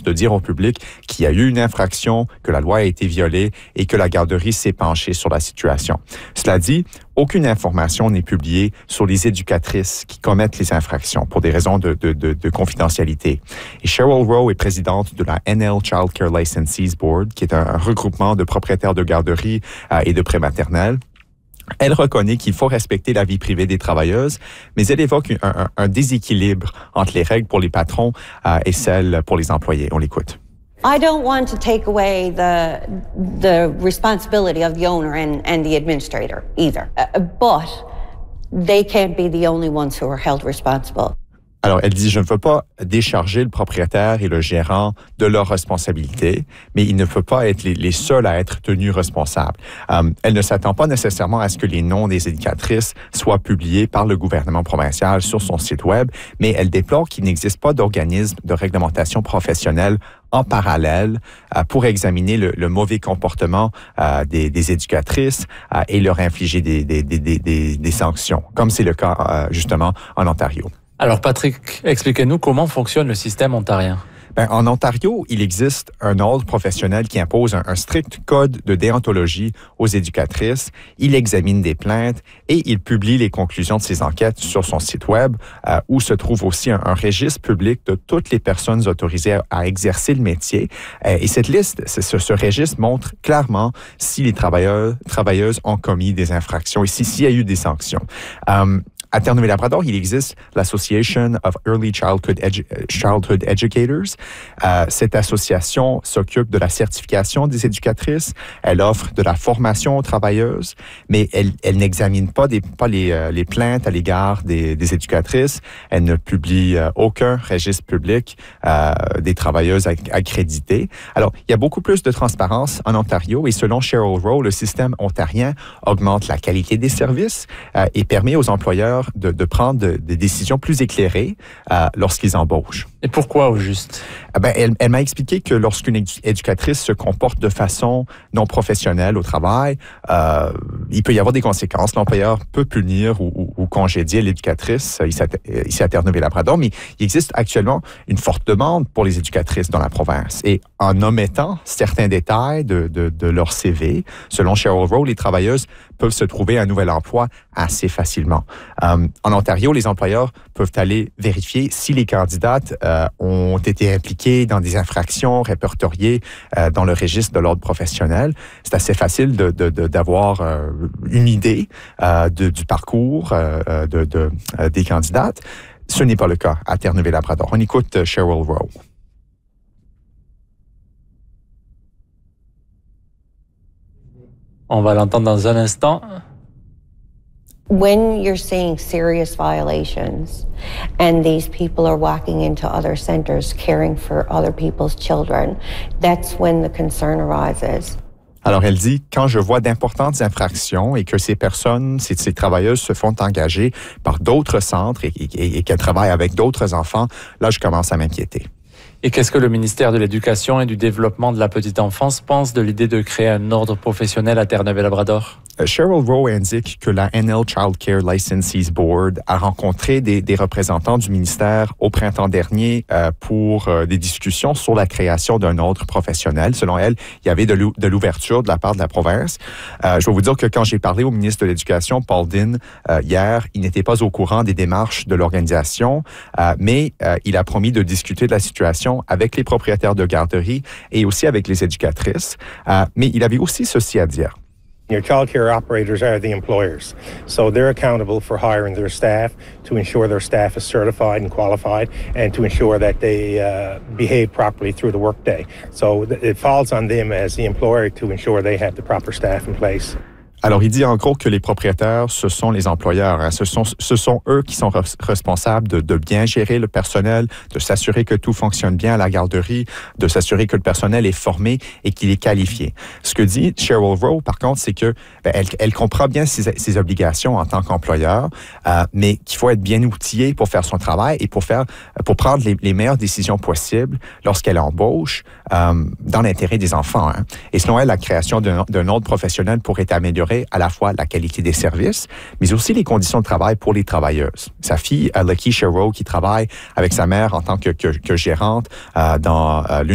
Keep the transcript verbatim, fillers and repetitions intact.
de dire au public qu'il y a eu une infraction, que la loi a été violée et que la garderie s'est penchée sur la situation. Cela dit, aucune information n'est publiée sur les éducatrices qui commettent les infractions pour des raisons de, de, de, de confidentialité. Et Cheryl Rowe est présidente de la N L Child Care Licensees Board, qui est un, un regroupement de propriétaires de garderies euh, et de prématernelles. Elle reconnaît qu'il faut respecter la vie privée des travailleuses, mais elle évoque un, un, un déséquilibre entre les règles pour les patrons euh, et celles pour les employés. On l'écoute. I don't want to take away the the responsibility of the owner and, and the administrator either, uh, but they can't be the only ones who are held responsible. Alors, elle dit, je ne veux pas décharger le propriétaire et le gérant de leurs responsabilités, mais il ne peut pas être les, les seuls à être tenus responsables. Euh, elle ne s'attend pas nécessairement à ce que les noms des éducatrices soient publiés par le gouvernement provincial sur son site Web, mais elle déplore qu'il n'existe pas d'organisme de réglementation professionnelle en parallèle euh, pour examiner le, le mauvais comportement euh, des, des éducatrices euh, et leur infliger des, des, des, des, des sanctions, comme c'est le cas euh, justement en Ontario. Alors Patrick, expliquez-nous comment fonctionne le système ontarien. Ben, en Ontario, il existe un ordre professionnel qui impose un, un strict code de déontologie aux éducatrices. Il examine des plaintes et il publie les conclusions de ses enquêtes sur son site Web, euh, où se trouve aussi un, un registre public de toutes les personnes autorisées à, à exercer le métier. Euh, et cette liste, ce, ce registre montre clairement si les travailleurs, travailleuses ont commis des infractions et si, s'il y a eu des sanctions. Euh, À Terre-Neuve-Labrador, il existe l'Association of Early Childhood, Edu- Childhood Educators. Euh, cette association s'occupe de la certification des éducatrices. Elle offre de la formation aux travailleuses, mais elle, elle n'examine pas, des, pas les, euh, les plaintes à l'égard des, des éducatrices. Elle ne publie euh, aucun registre public euh, des travailleuses acc- accréditées. Alors, il y a beaucoup plus de transparence en Ontario et selon Cheryl Rowe, le système ontarien augmente la qualité des services euh, et permet aux employeurs De, de prendre de, des décisions plus éclairées euh, lorsqu'ils embauchent. Et pourquoi au juste? Eh ben, elle, elle m'a expliqué que lorsqu'une édu- éducatrice se comporte de façon non professionnelle au travail, euh, il peut y avoir des conséquences. L'employeur peut punir ou, ou, ou congédier l'éducatrice ici à, ici à Terre-Neuve-Labrador, mais il existe actuellement une forte demande pour les éducatrices dans la province. Et en omettant certains détails de, de, de leur C V, selon Cheryl Rowe, les travailleuses peuvent se trouver un nouvel emploi assez facilement. Euh, en Ontario, les employeurs peuvent aller vérifier si les candidates euh, ont été impliquées dans des infractions répertoriées euh, dans le registre de l'ordre professionnel. C'est assez facile de, de, de, d'avoir euh, une idée euh, de, du parcours euh, de, de, euh, des candidates. Ce n'est pas le cas à Terre-Neuve-Labrador. On écoute euh, Cheryl Rowe. On va l'entendre dans un instant. When you're seeing serious violations and these people are walking into other centers caring for other people's children, that's when the concern arises. Alors, elle dit, quand je vois d'importantes infractions et que ces personnes, ces, ces travailleuses se font engager par d'autres centres et, et, et qu'elles travaillent avec d'autres enfants, là, je commence à m'inquiéter. Et qu'est-ce que le ministère de l'Éducation et du Développement de la petite enfance pense de l'idée de créer un ordre professionnel à Terre-Neuve-Labrador? Cheryl Rowe indique que la N L Child Care Licensees Board a rencontré des, des représentants du ministère au printemps dernier euh, pour euh, des discussions sur la création d'un ordre professionnel. Selon elle, il y avait de, l'ou- de l'ouverture de la part de la province. Euh, je vais vous dire que quand j'ai parlé au ministre de l'Éducation, Paul Dinn, euh, hier, il n'était pas au courant des démarches de l'organisation, euh, mais euh, il a promis de discuter de la situation avec les propriétaires de garderies et aussi avec les éducatrices. Euh, mais il avait aussi ceci à dire. Your child care operators are the employers, so they're accountable for hiring their staff, to ensure their staff is certified and qualified, and to ensure that they uh, behave properly through the workday. So th- it falls on them as the employer to ensure they have the proper staff in place. Alors, il dit en gros que les propriétaires, ce sont les employeurs. Hein. Ce sont, ce sont eux qui sont re- responsables de, de bien gérer le personnel, de s'assurer que tout fonctionne bien à la garderie, de s'assurer que le personnel est formé et qu'il est qualifié. Ce que dit Cheryl Rowe, par contre, c'est que ben, elle, elle comprend bien ses, ses obligations en tant qu'employeur, euh, mais qu'il faut être bien outillé pour faire son travail et pour faire, pour prendre les, les meilleures décisions possibles lorsqu'elle embauche euh, dans l'intérêt des enfants. Hein. Et selon elle, la création d'un, d'un ordre professionnel pourrait améliorer à la fois la qualité des services, mais aussi les conditions de travail pour les travailleuses. Sa fille, Lakeisha Rowe, qui travaille avec sa mère en tant que, que, que gérante euh, dans euh, l'une